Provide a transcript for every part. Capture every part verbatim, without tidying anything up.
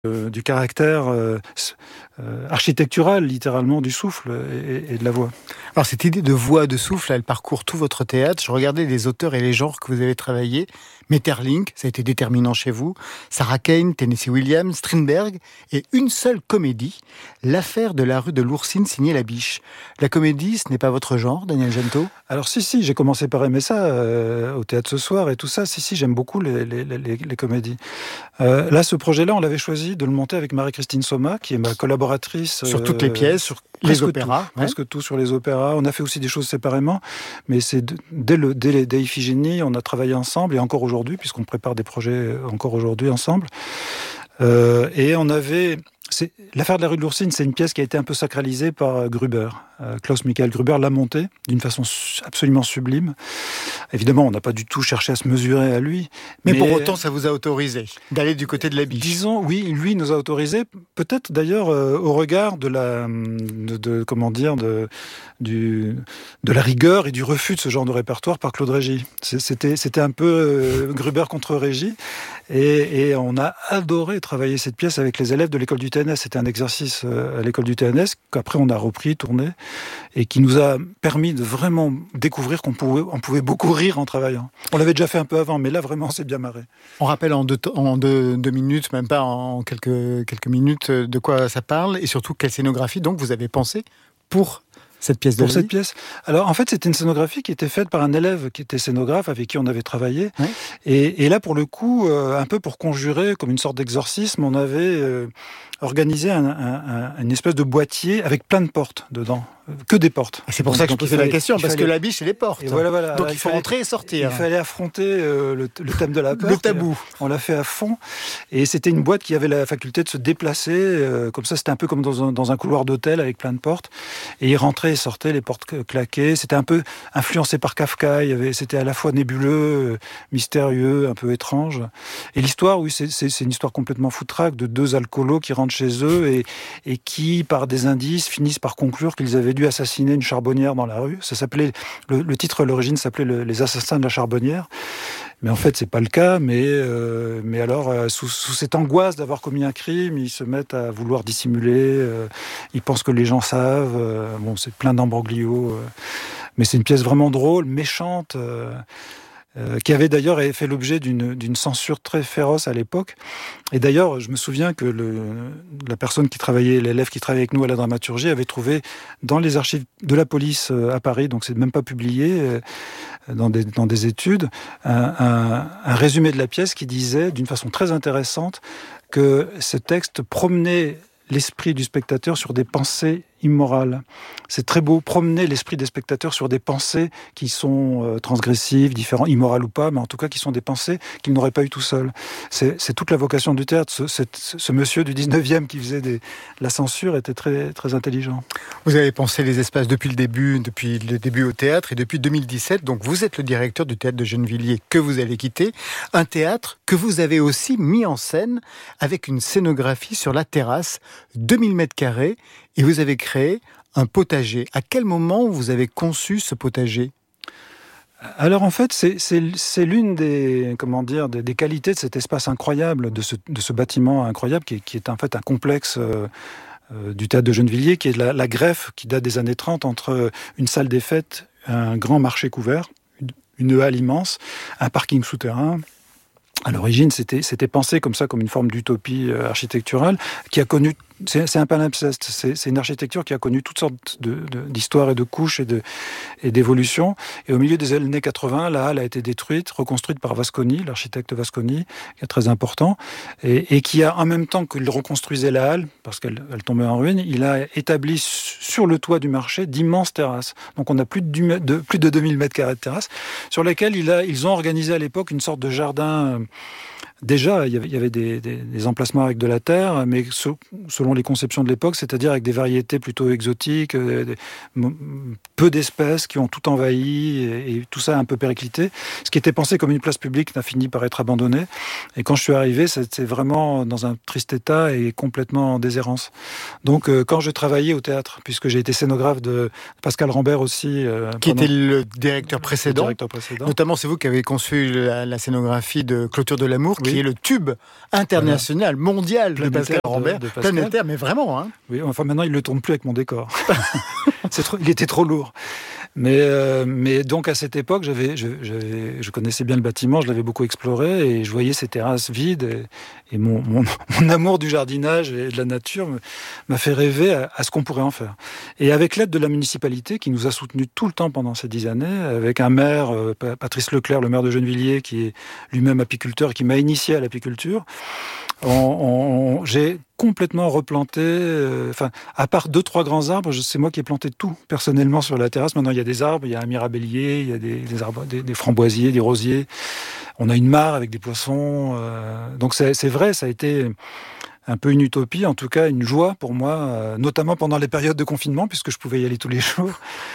euh, du caractère euh, euh, architectural, littéralement, du souffle et, et de la voix. Alors cette idée de voix, de souffle, elle parcourt tout votre théâtre. Je regardais les auteurs et les genres que vous avez travaillés. Maeterlinck, ça a été déterminant chez vous. Sarah Kane, Tennessee Williams, Strindberg, et une seule comédie, L'affaire de la rue de l'Oursine, signée Labiche. La comédie, ce n'est pas votre genre, Daniel Gento? Alors si, si, j'ai commencé par aimer ça, euh, au Théâtre ce soir et tout ça. Si, si, j'aime beaucoup les, les, les, les comédies. Euh, là, ce projet-là, on l'avait choisi de le monter avec Marie-Christine Soma, qui est ma collaboratrice. Sur toutes les pièces, sur les opéras. Tout, ouais. Presque tout sur les opéras. On a fait aussi des choses séparément, mais c'est de, dès, le, dès, les, dès Iphigénie, on a travaillé ensemble, et encore aujourd'hui, puisqu'on prépare des projets encore aujourd'hui ensemble. Euh, et on avait... C'est, l'affaire de la rue de l'Oursine, c'est une pièce qui a été un peu sacralisée par Gruber. Euh, Klaus-Michael Gruber l'a montée d'une façon su- absolument sublime. Évidemment, on n'a pas du tout cherché à se mesurer à lui. Mais, mais pour autant, ça vous a autorisé d'aller du côté de Labiche. Disons, oui, lui nous a autorisé, peut-être d'ailleurs euh, au regard de la, de, de comment dire, de, du, de la rigueur et du refus de ce genre de répertoire par Claude Régis. C'était, c'était un peu euh, Gruber contre Régis. Et, et on a adoré travailler cette pièce avec les élèves de l'école du T N S. C'était un exercice à l'école du T N S qu'après on a repris, tourné, et qui nous a permis de vraiment découvrir qu'on pouvait, on pouvait beaucoup rire en travaillant. On l'avait déjà fait un peu avant, mais là vraiment on s'est bien marré. On rappelle en deux, en deux, deux minutes, même pas en quelques, quelques minutes, de quoi ça parle, et surtout quelle scénographie donc vous avez pensé pour cette pièce de Pour cette pièce. Alors, en fait, c'était une scénographie qui était faite par un élève qui était scénographe, avec qui on avait travaillé. Ouais. Et, et là, pour le coup, euh, un peu pour conjurer, comme une sorte d'exorcisme, on avait euh, organisé un, un, un, une espèce de boîtier avec plein de portes dedans. Que des portes. Et c'est pour donc, ça que je posais la question, parce fallait... que la biche, c'est les portes. Et voilà, voilà. Donc, il faut fallait, entrer et sortir. Il fallait affronter euh, le, le thème de la porte. Le tabou. On l'a fait à fond. Et c'était une boîte qui avait la faculté de se déplacer. Euh, comme ça, c'était un peu comme dans un, dans un couloir d'hôtel avec plein de portes. Et il rentrait et sortait, les portes claquées. C'était un peu influencé par Kafka. Il y avait, c'était à la fois nébuleux, mystérieux, un peu étrange. Et l'histoire, oui, c'est, c'est, c'est une histoire complètement foutraque de deux alcoolos qui rentrent chez eux et, et qui, par des indices, finissent par conclure qu'ils avaient dû assassiner une charbonnière dans la rue. Ça s'appelait, le, le titre à l'origine s'appelait le, Les assassins de la charbonnière. Mais en fait, c'est pas le cas. Mais, euh, mais alors, euh, sous, sous cette angoisse d'avoir commis un crime, ils se mettent à vouloir dissimuler. Euh, ils pensent que les gens savent. Euh, bon, c'est plein d'embroglios. Euh, mais c'est une pièce vraiment drôle, méchante. Euh, Euh, qui avait d'ailleurs fait l'objet d'une, d'une censure très féroce à l'époque. Et d'ailleurs, je me souviens que le, la personne qui travaillait, l'élève qui travaillait avec nous à la dramaturgie, avait trouvé dans les archives de la police à Paris, donc c'est même pas publié, euh, dans, des, dans des études, un, un, un résumé de la pièce qui disait, d'une façon très intéressante, que ce texte promenait l'esprit du spectateur sur des pensées immorales. C'est très beau, promener l'esprit des spectateurs sur des pensées qui sont euh, transgressives, différentes, immorales ou pas, mais en tout cas qui sont des pensées qu'ils n'auraient pas eues tout seuls. C'est, c'est toute la vocation du théâtre. Ce, ce, ce monsieur du dix-neuvième qui faisait des, la censure était très, très intelligent. Vous avez pensé les espaces depuis le début, depuis le début au théâtre, et depuis deux mille dix-sept, donc vous êtes le directeur du théâtre de Gennevilliers que vous avez quitté, un théâtre que vous avez aussi mis en scène avec une scénographie sur la terrasse, deux mille mètres carrés, et vous avez créé un potager. À quel moment vous avez conçu ce potager ? Alors en fait, c'est, c'est, c'est l'une des, comment dire, des, des qualités de cet espace incroyable, de ce, de ce bâtiment incroyable, qui est, qui est en fait un complexe euh, euh, du théâtre de Gennevilliers, qui est la, la greffe qui date des années trente entre une salle des fêtes, un grand marché couvert, une, une halle immense, un parking souterrain. À l'origine, c'était, c'était pensé comme ça, comme une forme d'utopie euh, architecturale, qui a connu... C'est, c'est un palimpseste, c'est, c'est une architecture qui a connu toutes sortes de, de, d'histoires et de couches et, de, et d'évolutions. Et au milieu des années quatre-vingts, la halle a été détruite, reconstruite par Vasconi, l'architecte Vasconi, qui est très important, et, et qui a, en même temps qu'il reconstruisait la halle, parce qu'elle elle tombait en ruine, il a établi sur le toit du marché d'immenses terrasses. Donc on a plus de, de, plus de deux mille mètres carrés de terrasses, sur lesquelles il a, ils ont organisé à l'époque une sorte de jardin... Euh, Déjà, il y avait, il y avait des, des, des emplacements avec de la terre, mais so, selon les conceptions de l'époque, c'est-à-dire avec des variétés plutôt exotiques, des, des, peu d'espèces qui ont tout envahi, et, et tout ça un peu périclité. Ce qui était pensé comme une place publique n'a fini par être abandonné. Et quand je suis arrivé, c'était vraiment dans un triste état et complètement en déshérence. Donc, euh, quand je travaillais au théâtre, puisque j'ai été scénographe de Pascal Rambert aussi... Euh, qui était le directeur précédent. le directeur précédent. Notamment, c'est vous qui avez conçu la, la scénographie de Clôture de l'amour, qui qui est le tube international, voilà. mondial de Pascal Rambert, de, de Pascal. Planétaire, mais vraiment. Hein. Oui, enfin maintenant il le tourne plus avec mon décor. C'est trop, il était trop lourd. Mais, euh, mais donc à cette époque, j'avais, je, j'avais, je connaissais bien le bâtiment, je l'avais beaucoup exploré et je voyais ces terrasses vides et, et mon, mon, mon amour du jardinage et de la nature m'a fait rêver à, à ce qu'on pourrait en faire. Et avec l'aide de la municipalité qui nous a soutenus tout le temps pendant ces dix années, avec un maire, euh, Patrice Leclerc, le maire de Gennevilliers, qui est lui-même apiculteur et qui m'a initié à l'apiculture, on, on, j'ai complètement replanté, euh, enfin, à part deux, trois grands arbres, c'est moi qui ai planté tout, personnellement, sur la terrasse. Maintenant, il y a des arbres, il y a un mirabellier, il y a des, des arbres, des, des framboisiers, des rosiers. On a une mare avec des poissons. Euh, donc, c'est, c'est vrai, ça a été un peu une utopie, en tout cas, une joie pour moi, euh, notamment pendant les périodes de confinement, puisque je pouvais y aller tous les jours.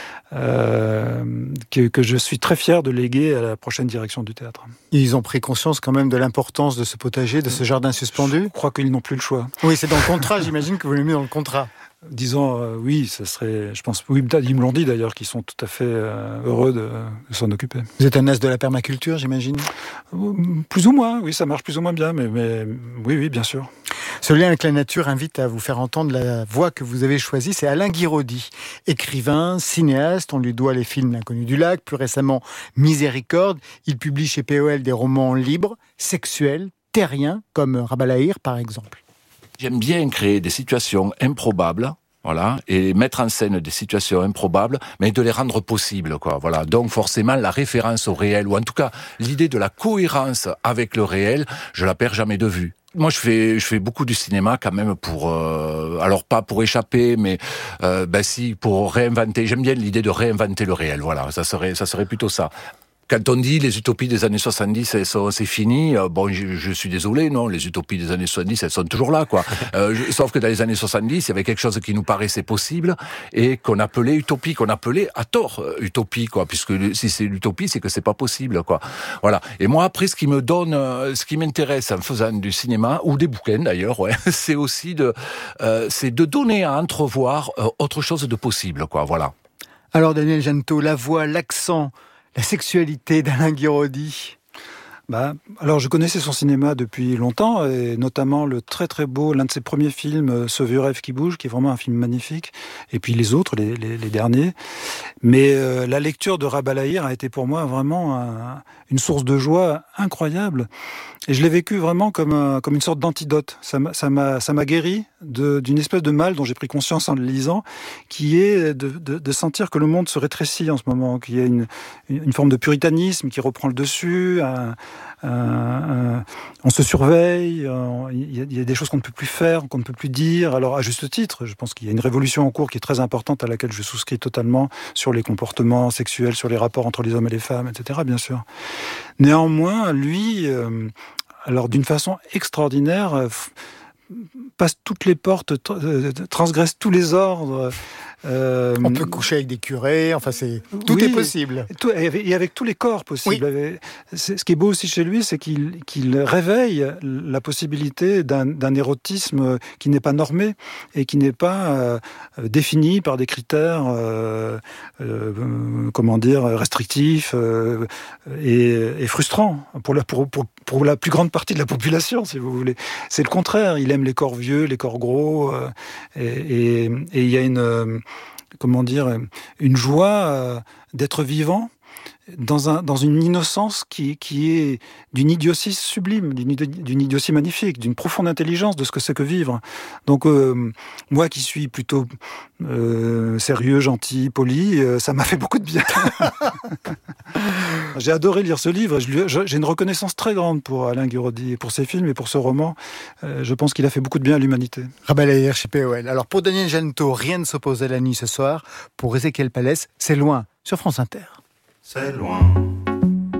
Euh, que, que je suis très fier de léguer à la prochaine direction du théâtre. Ils ont pris conscience quand même de l'importance de ce potager, de ce jardin suspendu. Je crois qu'ils n'ont plus le choix. Oui, c'est dans le contrat, j'imagine que vous l'avez mis dans le contrat. Disons, euh, oui, ça serait, je pense, oui, ils me l'ont dit d'ailleurs, qu'ils sont tout à fait euh, heureux de, de s'en occuper. Vous êtes un as de la permaculture, j'imagine ? Plus ou moins, oui, ça marche plus ou moins bien, mais, mais oui, oui, bien sûr. Ce lien avec la nature invite à vous faire entendre la voix que vous avez choisie. C'est Alain Guiraudy, écrivain, cinéaste. On lui doit les films L'Inconnu du lac, plus récemment Miséricorde. Il publie chez P O L des romans libres, sexuels, terriens, comme Rabalaïr par exemple. J'aime bien créer des situations improbables. Voilà, et mettre en scène des situations improbables, mais de les rendre possibles, quoi. Voilà. Donc, forcément, la référence au réel, ou en tout cas, l'idée de la cohérence avec le réel, je la perds jamais de vue. Moi, je fais, je fais beaucoup du cinéma quand même pour, euh, alors pas pour échapper, mais euh, ben si, pour réinventer. J'aime bien l'idée de réinventer le réel. Voilà, ça serait, ça serait plutôt ça. Quand on dit les utopies des années soixante-dix, elles sont, c'est fini, bon, je, je suis désolé, non, les utopies des années soixante-dix, elles sont toujours là, quoi. Euh, je, sauf que dans les années soixante-dix, il y avait quelque chose qui nous paraissait possible et qu'on appelait utopie, qu'on appelait à tort utopie, quoi, puisque si c'est l'utopie, c'est que c'est pas possible, quoi. Voilà. Et moi, après, ce qui me donne, ce qui m'intéresse en faisant du cinéma ou des bouquins d'ailleurs, ouais, c'est aussi de, euh, c'est de donner à entrevoir euh, autre chose de possible, quoi. Voilà. Alors, Daniel Jeannetot, la voix, l'accent, la sexualité d'Alain Guiraudy. Bah, alors je connaissais son cinéma depuis longtemps, et notamment le très très beau, l'un de ses premiers films, Ce vieux rêve qui bouge, qui est vraiment un film magnifique, et puis les autres, les, les, les derniers. Mais euh, la lecture de Rabalaïr a été pour moi vraiment un, une source de joie incroyable, et je l'ai vécu vraiment comme, un, comme une sorte d'antidote. Ça m'a, ça m'a, ça m'a guéri de, d'une espèce de mal dont j'ai pris conscience en le lisant, qui est de, de, de sentir que le monde se rétrécit en ce moment, qu'il y a une, une forme de puritanisme qui reprend le dessus, un, un, un, on se surveille, il y, y a des choses qu'on ne peut plus faire, qu'on ne peut plus dire. Alors à juste titre, je pense qu'il y a une révolution en cours qui est très importante à laquelle je souscris totalement sur les comportements sexuels, sur les rapports entre les hommes et les femmes, et cetera, bien sûr. Néanmoins, lui, euh, alors d'une façon extraordinaire, euh, passe toutes les portes, transgresse tous les ordres. Euh, on peut coucher avec des curés, enfin c'est tout oui, est possible. Tout, et avec tous les corps possibles. Oui. C'est, ce qui est beau aussi chez lui, c'est qu'il, qu'il réveille la possibilité d'un, d'un érotisme qui n'est pas normé et qui n'est pas euh, défini par des critères, euh, euh, comment dire, restrictifs euh, et, et frustrants pour la, pour, pour, pour la plus grande partie de la population, si vous voulez. C'est le contraire. Il aime les corps vieux, les corps gros, euh, et, et, et il y a une euh, comment dire, une joie euh, d'être vivant dans, un, dans une innocence qui, qui est d'une idiotie sublime, d'une, d'une idiotie magnifique, d'une profonde intelligence de ce que c'est que vivre. Donc euh, moi qui suis plutôt euh, sérieux, gentil, poli, euh, ça m'a fait beaucoup de bien. J'ai adoré lire ce livre. Je, je, j'ai une reconnaissance très grande pour Alain Guiraudy et pour ses films et pour ce roman. Euh, je pense qu'il a fait beaucoup de bien à l'humanité. Rabalaïr chez P O L. Alors pour Daniel Jeannetot, rien ne s'oppose à la nuit ce soir. Pour Ézéchiel Pallès, c'est loin sur France Inter. C'est loin.